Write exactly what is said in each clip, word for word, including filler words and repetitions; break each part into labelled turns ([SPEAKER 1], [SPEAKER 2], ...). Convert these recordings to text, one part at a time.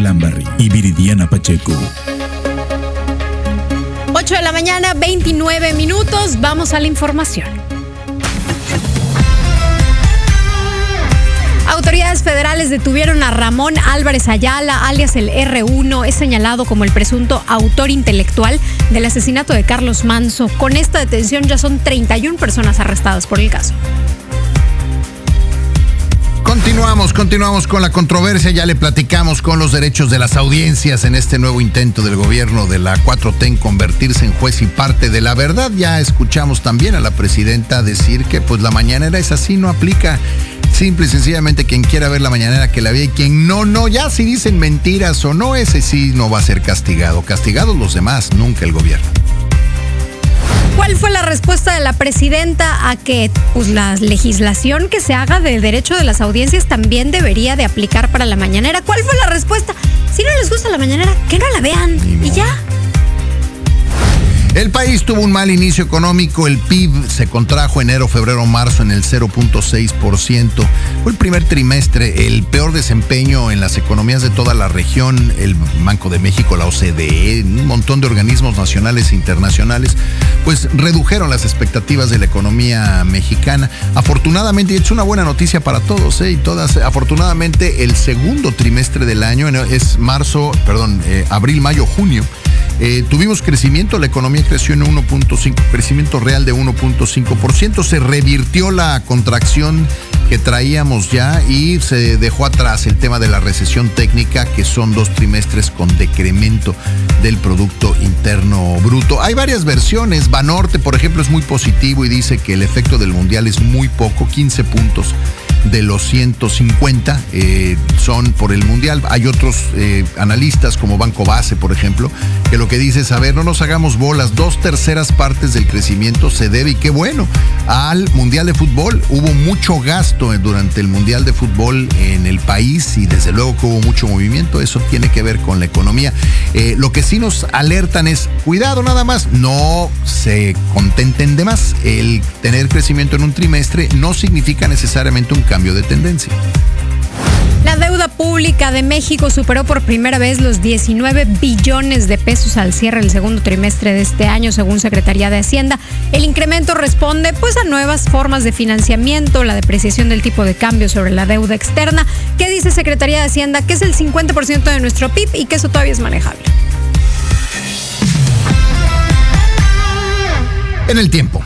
[SPEAKER 1] Lambarri y Viridiana Pacheco.
[SPEAKER 2] ocho de la mañana, veintinueve minutos. Vamos a la información. Autoridades federales detuvieron a Ramón Álvarez Ayala, alias el erre uno. Es señalado como el presunto autor intelectual del asesinato de Carlos Manzo. Con esta detención ya son treinta y una personas arrestadas por el caso.
[SPEAKER 3] Continuamos, continuamos con la controversia. Ya le platicamos con los derechos de las audiencias en este nuevo intento del gobierno de la cuatro T en convertirse en juez y parte de la verdad. Ya escuchamos también a la presidenta decir que pues la mañanera es así, no aplica. Simple y sencillamente quien quiera ver la mañanera que la vea y quien no, no, ya si dicen mentiras o no, ese sí no va a ser castigado. Castigados los demás, nunca el gobierno.
[SPEAKER 2] ¿Cuál fue la respuesta de la presidenta a que pues, la legislación que se haga del derecho de las audiencias también debería de aplicar para la mañanera? ¿Cuál fue la respuesta? Si no les gusta la mañanera, que no la vean y ya.
[SPEAKER 3] El país tuvo un mal inicio económico. El P I B se contrajo enero, febrero, marzo en el cero punto seis por ciento. Fue el primer trimestre, el peor desempeño en las economías de toda la región. El Banco de México, la O C D E, un montón de organismos nacionales e internacionales, pues redujeron las expectativas de la economía mexicana. Afortunadamente, y es una buena noticia para todos, ¿eh? y todas, afortunadamente el segundo trimestre del año es marzo, perdón, eh, abril, mayo, junio. Eh, tuvimos crecimiento, la economía creció en uno punto cinco, crecimiento real de uno punto cinco por ciento, se revirtió la contracción que traíamos ya y se dejó atrás el tema de la recesión técnica, que son dos trimestres con decremento del Producto Interno Bruto. Hay varias versiones. Banorte, por ejemplo, es muy positivo y dice que el efecto del mundial es muy poco, quince puntos de los ciento cincuenta eh, son por el mundial. Hay otros eh, analistas como Banco Base, por ejemplo, que lo que dice es, a ver, no nos hagamos bolas, dos terceras partes del crecimiento se debe, y qué bueno, al mundial de fútbol. Hubo mucho gasto durante el mundial de fútbol en el país y desde luego que hubo mucho movimiento. Eso tiene que ver con la economía. Eh, lo que sí nos alertan es, cuidado nada más, no se contenten de más. El tener crecimiento en un trimestre no significa necesariamente un cambio de tendencia.
[SPEAKER 2] La deuda pública de México superó por primera vez los diecinueve billones de pesos al cierre del segundo trimestre de este año, según Secretaría de Hacienda. El incremento responde pues a nuevas formas de financiamiento, la depreciación del tipo de cambio sobre la deuda externa, que dice Secretaría de Hacienda que es el cincuenta por ciento de nuestro P I B y que eso todavía es manejable.
[SPEAKER 3] En el tiempo.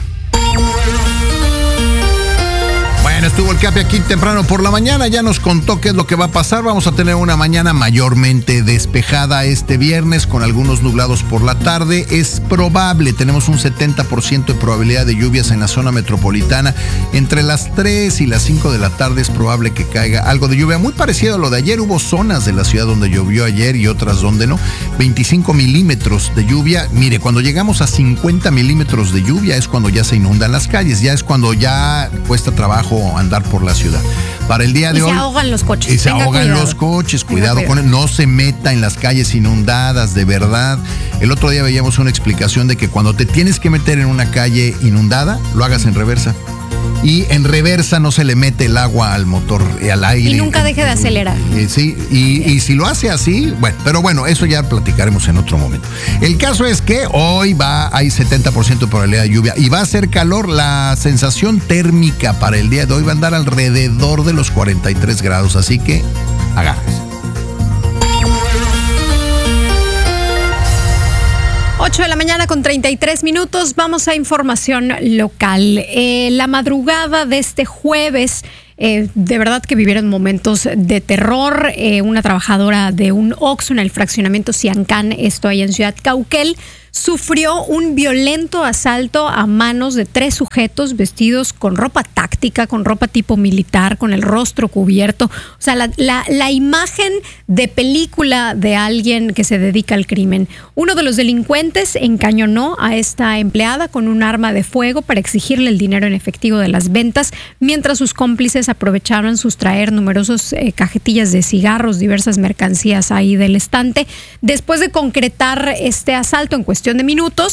[SPEAKER 3] Bueno, estuvo el Capi aquí temprano por la mañana, ya nos contó qué es lo que va a pasar. Vamos a tener una mañana mayormente despejada este viernes, con algunos nublados por la tarde. Es probable, tenemos un setenta por ciento de probabilidad de lluvias en la zona metropolitana. Entre las tres y las cinco de la tarde es probable que caiga algo de lluvia, muy parecido a lo de ayer. Hubo zonas de la ciudad donde llovió ayer y otras donde no. veinticinco milímetros de lluvia. Mire, cuando llegamos a cincuenta milímetros de lluvia es cuando ya se inundan las calles, ya es cuando ya cuesta trabajo andar por la ciudad. Para el día de
[SPEAKER 2] y
[SPEAKER 3] hoy.
[SPEAKER 2] se ahogan los coches.
[SPEAKER 3] Y se
[SPEAKER 2] Tenga
[SPEAKER 3] ahogan
[SPEAKER 2] cuidado.
[SPEAKER 3] los coches. Cuidado,
[SPEAKER 2] Tenga
[SPEAKER 3] con él. No se meta en las calles inundadas, de verdad. El otro día veíamos una explicación de que cuando te tienes que meter en una calle inundada, lo hagas en reversa. Y en reversa no se le mete el agua al motor, al aire.
[SPEAKER 2] Y nunca deje de acelerar.
[SPEAKER 3] Eh, sí, y, y si lo hace así, bueno, pero bueno, eso ya platicaremos en otro momento. El caso es que hoy va, hay setenta por ciento de probabilidad de lluvia y va a ser calor. La sensación térmica para el día de hoy va a andar alrededor de los cuarenta y tres grados, así que agárrese.
[SPEAKER 2] ocho de la mañana con treinta y tres minutos, vamos a información local. Eh, la madrugada de este jueves, eh, de verdad que vivieron momentos de terror. Eh, una trabajadora de un Oxxo en el fraccionamiento Ciancán, esto ahí en Ciudad Cauquel, sufrió un violento asalto a manos de tres sujetos vestidos con ropa táctica, con ropa tipo militar, con el rostro cubierto. O sea, la, la, la imagen de película de alguien que se dedica al crimen. Uno de los delincuentes encañonó a esta empleada con un arma de fuego para exigirle el dinero en efectivo de las ventas, mientras sus cómplices aprovecharon sustraer numerosos eh, cajetillas de cigarros, diversas mercancías ahí del estante. Después de concretar este asalto en cuestión de minutos,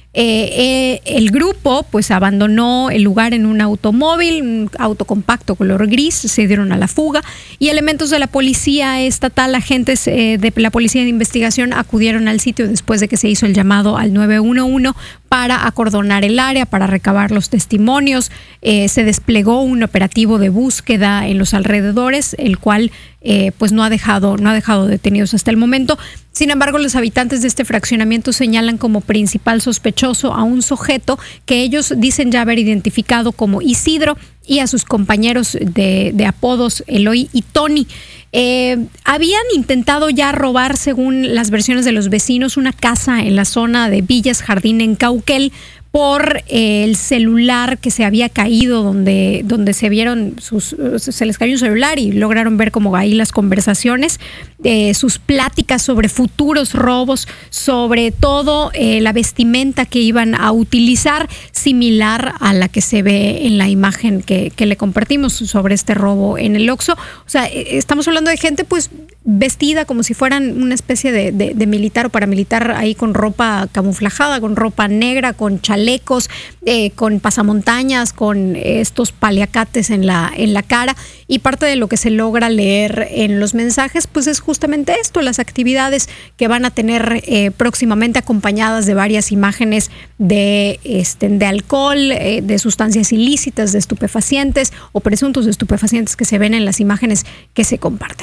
[SPEAKER 2] Eh, eh, el grupo pues abandonó el lugar en un automóvil, un auto compacto color gris, se dieron a la fuga y elementos de la policía estatal, agentes eh, de la policía de investigación acudieron al sitio después de que se hizo el llamado al nueve uno uno para acordonar el área, para recabar los testimonios. Eh, se desplegó un operativo de búsqueda en los alrededores, el cual eh, pues no ha dejado, no ha dejado detenidos hasta el momento. Sin embargo, los habitantes de este fraccionamiento señalan como principal sospechoso a un sujeto que ellos dicen ya haber identificado como Isidro y a sus compañeros de, de apodos Eloy y Tony. Eh, habían intentado ya robar, según las versiones de los vecinos, una casa en la zona de Villas Jardín en Cauquel por eh, el celular que se había caído, donde, donde se vieron sus, se les cayó un celular y lograron ver como ahí las conversaciones, eh, sus pláticas sobre futuros robos, sobre todo eh, la vestimenta que iban a utilizar, similar a la que se ve en la imagen que, que le compartimos sobre este robo en el Oxxo. O sea, estamos hablando de gente pues vestida como si fueran una especie de, de, de militar o paramilitar, ahí con ropa camuflajada, con ropa negra, con chalecos, eh, con pasamontañas, con estos paliacates en la, en la cara. Y parte de lo que se logra leer en los mensajes pues es justamente esto, las actividades que van a tener eh, próximamente, acompañadas de varias imágenes de, este, de alcohol, eh, de sustancias ilícitas, de estupefacientes o presuntos estupefacientes que se ven en las imágenes que se comparten.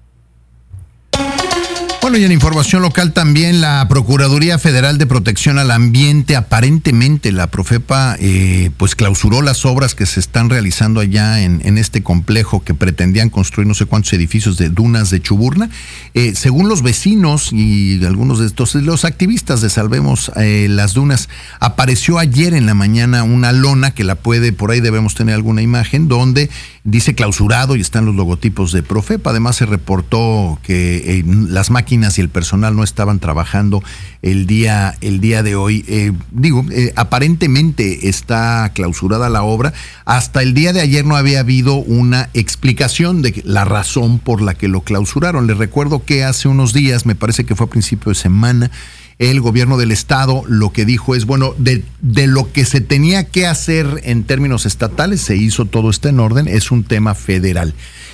[SPEAKER 3] Bueno, y en información local también, la Procuraduría Federal de Protección al Ambiente, aparentemente la Profepa, eh, pues clausuró las obras que se están realizando allá en, en este complejo que pretendían construir no sé cuántos edificios de dunas de Chuburná. Eh, según los vecinos y algunos de estos, los activistas de Salvemos eh, las Dunas, apareció ayer en la mañana una lona que la puede, por ahí debemos tener alguna imagen, donde dice clausurado y están los logotipos de Profepa. Además se reportó que eh, las máquinas y el personal no estaban trabajando el día, el día de hoy. Eh, digo, eh, aparentemente está clausurada la obra. Hasta el día de ayer no había habido una explicación de la razón por la que lo clausuraron. Les recuerdo que hace unos días, me parece que fue a principio de semana, el gobierno del estado lo que dijo es, bueno, de, de lo que se tenía que hacer en términos estatales, se hizo, todo está en orden, es un tema federal.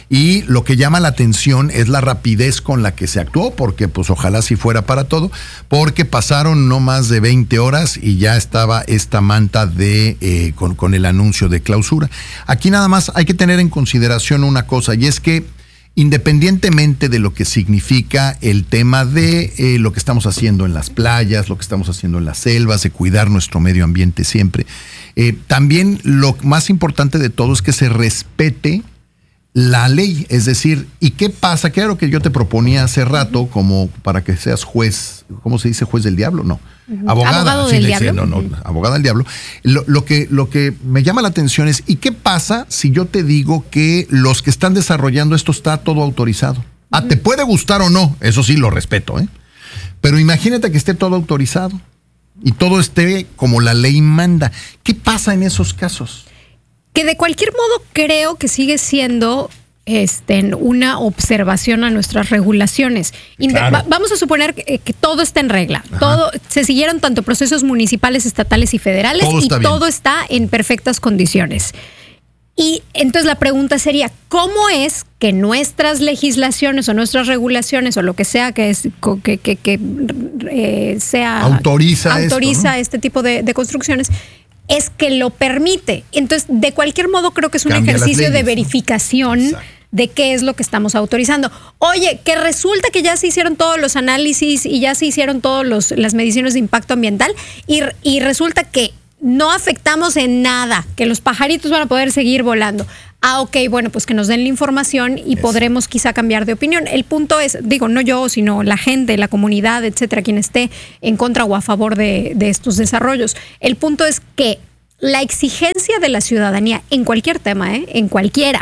[SPEAKER 3] Y lo que llama la atención es la rapidez con la que se actuó, porque pues ojalá si fuera para todo, porque pasaron no más de veinte horas y ya estaba esta manta de eh, con, con el anuncio de clausura. Aquí nada más hay que tener en consideración una cosa, y es que independientemente de lo que significa el tema de eh, lo que estamos haciendo en las playas, lo que estamos haciendo en las selvas, de cuidar nuestro medio ambiente siempre, eh, también lo más importante de todo es que se respete la ley. Es decir, ¿y qué pasa? Que era lo que yo te proponía hace rato, como para que seas juez, ¿cómo se dice? ¿Juez del diablo? No.
[SPEAKER 2] Uh-huh.
[SPEAKER 3] Abogada.
[SPEAKER 2] Abogado
[SPEAKER 3] Sí,
[SPEAKER 2] del
[SPEAKER 3] le
[SPEAKER 2] diablo.
[SPEAKER 3] decía, no, no,
[SPEAKER 2] Uh-huh.
[SPEAKER 3] abogada del diablo. Lo, lo, que, lo que me llama la atención es, ¿y qué pasa si yo te digo que los que están desarrollando esto está todo autorizado? Uh-huh. Ah, te puede gustar o no, eso sí lo respeto, ¿eh? Pero imagínate que esté todo autorizado y todo esté como la ley manda. ¿Qué pasa en esos casos?
[SPEAKER 2] Que de cualquier modo creo que sigue siendo este, una observación a nuestras regulaciones. Inde-
[SPEAKER 3] Claro.
[SPEAKER 2] va- vamos a suponer que, que todo está en regla. Todo, se siguieron tanto procesos municipales, estatales y federales,
[SPEAKER 3] Todo
[SPEAKER 2] y
[SPEAKER 3] está bien.
[SPEAKER 2] todo está en perfectas condiciones. Y entonces la pregunta sería, ¿cómo es que nuestras legislaciones o nuestras regulaciones o lo que sea que es que, que, que eh, sea
[SPEAKER 3] Autoriza
[SPEAKER 2] autoriza
[SPEAKER 3] esto, ¿no?
[SPEAKER 2] este tipo de, de construcciones es que lo permite? Entonces, de cualquier modo, creo que es un
[SPEAKER 3] Cambia las
[SPEAKER 2] ejercicio de
[SPEAKER 3] leyes, ¿no?
[SPEAKER 2] verificación
[SPEAKER 3] Exacto.
[SPEAKER 2] de qué es lo que estamos autorizando. Oye, que resulta que ya se hicieron todos los análisis y ya se hicieron todas las mediciones de impacto ambiental y, y resulta que no afectamos en nada, que los pajaritos van a poder seguir volando. Ah, ok, bueno, pues que nos den la información y
[SPEAKER 3] Eso.
[SPEAKER 2] podremos quizá cambiar de opinión. El punto es, digo, no yo, sino la gente, la comunidad, etcétera, quien esté en contra o a favor de, de estos desarrollos. El punto es que la exigencia de la ciudadanía en cualquier tema, ¿eh? en cualquiera,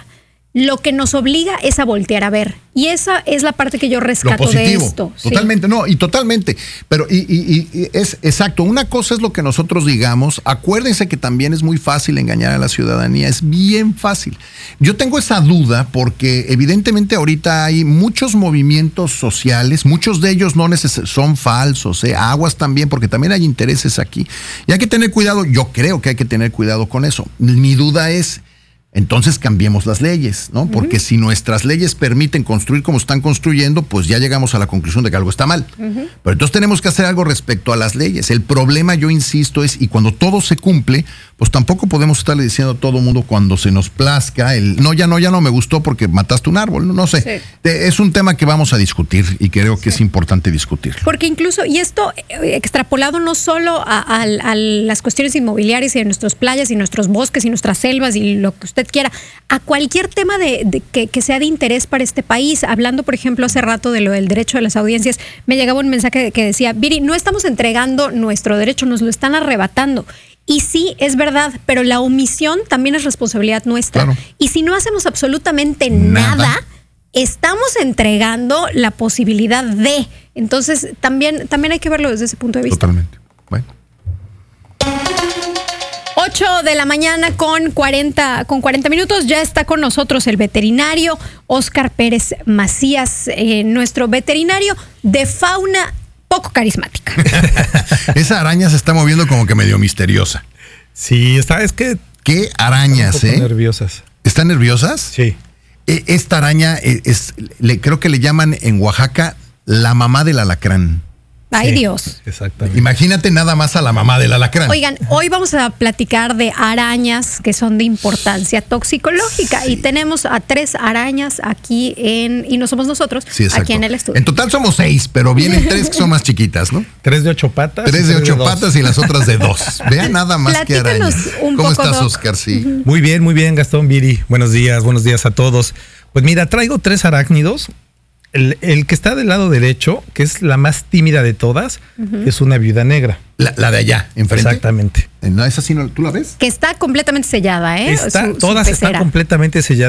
[SPEAKER 2] lo que nos obliga es a voltear a ver. Y esa es la parte que yo rescato de esto.
[SPEAKER 3] Totalmente, sí. no, y totalmente. Pero y, y, y es exacto, una cosa es lo que nosotros digamos. Acuérdense que también es muy fácil engañar a la ciudadanía, es bien fácil. Yo tengo esa duda porque evidentemente ahorita hay muchos movimientos sociales, muchos de ellos no neces- son falsos, ¿eh? Aguas también, porque también hay intereses aquí. Y hay que tener cuidado, yo creo que hay que tener cuidado con eso. Mi duda es, entonces cambiemos las leyes, ¿no? Porque uh-huh. si nuestras leyes permiten construir como están construyendo, pues ya llegamos a la conclusión de que algo está mal. Uh-huh. Pero entonces tenemos que hacer algo respecto a las leyes. El problema, yo insisto, es, y cuando todo se cumple, pues tampoco podemos estarle diciendo a todo mundo cuando se nos plazca el, no, ya no, ya no me gustó porque mataste un árbol, no, no sé. Sí. Es un tema que vamos a discutir y creo que sí. es importante discutirlo.
[SPEAKER 2] Porque incluso, y esto extrapolado no solo a, a, a las cuestiones inmobiliarias y de nuestras playas y nuestros bosques y nuestras selvas y lo que usted quiera, a cualquier tema de, de que, que sea de interés para este país. Hablando, por ejemplo, hace rato de lo del derecho de las audiencias, me llegaba un mensaje que decía, Viri, no estamos entregando nuestro derecho, nos lo están arrebatando. Y sí, es verdad, pero la omisión también es responsabilidad nuestra. Claro. Y si no hacemos absolutamente nada, nada, estamos entregando la posibilidad de. Entonces, también, también hay que verlo desde ese punto de vista.
[SPEAKER 3] Totalmente. Bueno.
[SPEAKER 2] ocho de la mañana con cuarenta, con cuarenta minutos. Ya está con nosotros el veterinario Óscar Pérez Macías, eh, nuestro veterinario de fauna poco carismática.
[SPEAKER 3] Esa araña se está moviendo como que medio misteriosa.
[SPEAKER 4] Sí, está, es que...
[SPEAKER 3] ¿Qué arañas,
[SPEAKER 4] están un poco
[SPEAKER 3] eh?
[SPEAKER 4] nerviosas.
[SPEAKER 3] ¿Están nerviosas?
[SPEAKER 4] Sí.
[SPEAKER 3] Esta araña, es, es le, creo que le llaman en Oaxaca la mamá del alacrán.
[SPEAKER 2] Ay, sí,
[SPEAKER 4] Dios. Exactamente.
[SPEAKER 3] Imagínate nada más a la mamá del alacrán.
[SPEAKER 2] Oigan, hoy vamos a platicar de arañas que son de importancia toxicológica. Sí. Y tenemos a tres arañas aquí en, y no somos nosotros, sí, aquí en el estudio.
[SPEAKER 3] En total somos seis, pero vienen tres que son más chiquitas, ¿no?
[SPEAKER 4] Tres de ocho patas.
[SPEAKER 3] Tres de ocho patas y las otras de dos. Vean nada más que arañas.
[SPEAKER 2] Un
[SPEAKER 3] ¿Cómo
[SPEAKER 2] poco,
[SPEAKER 3] estás,
[SPEAKER 2] Doc?
[SPEAKER 3] Óscar? Sí.
[SPEAKER 4] Uh-huh. Muy bien, muy bien, Gastón, Viri. Buenos días, buenos días a todos. Pues mira, traigo tres arácnidos. El, el que está del lado derecho, que es la más tímida de todas, uh-huh. es una viuda negra.
[SPEAKER 3] La, la de allá, enfrente.
[SPEAKER 4] Exactamente.
[SPEAKER 3] No, esa sí no, ¿tú la ves?
[SPEAKER 2] Que está completamente sellada, ¿eh?
[SPEAKER 4] Está,
[SPEAKER 2] su,
[SPEAKER 4] todas
[SPEAKER 2] su
[SPEAKER 4] están completamente selladas.